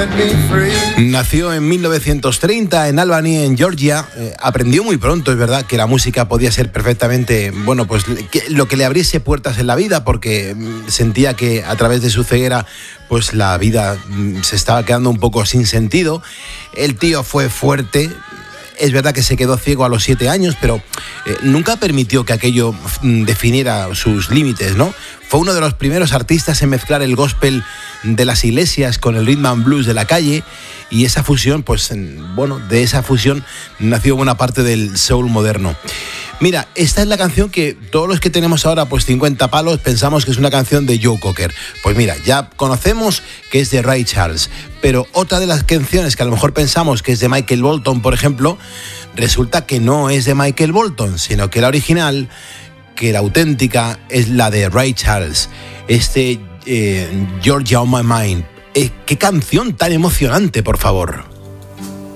Nació en 1930 en Albany, en Georgia. Aprendió muy pronto, es verdad, que la música podía ser perfectamente, bueno, pues lo que le abriese puertas en la vida, porque sentía que a través de su ceguera, pues la vida se estaba quedando un poco sin sentido. El tío fue fuerte. Es verdad que se quedó ciego a los 7 años, pero nunca permitió que aquello definiera sus límites, ¿no? Fue uno de los primeros artistas en mezclar el gospel de las iglesias con el rhythm and blues de la calle, y esa fusión, pues, bueno, de esa fusión nació buena parte del soul moderno. Mira, esta es la canción que todos los que tenemos ahora pues 50 palos pensamos que es una canción de Joe Cocker. Pues mira, ya conocemos que es de Ray Charles, pero otra de las canciones que a lo mejor pensamos que es de Michael Bolton, por ejemplo, resulta que no es de Michael Bolton, sino que la original, que la auténtica, es la de Ray Charles, Georgia on My Mind. ¡Qué canción tan emocionante, por favor!